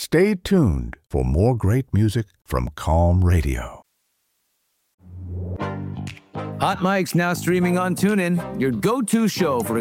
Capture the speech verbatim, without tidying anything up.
Stay tuned for more great music from Calm Radio. Hot Mic's now streaming on TuneIn, your go-to show for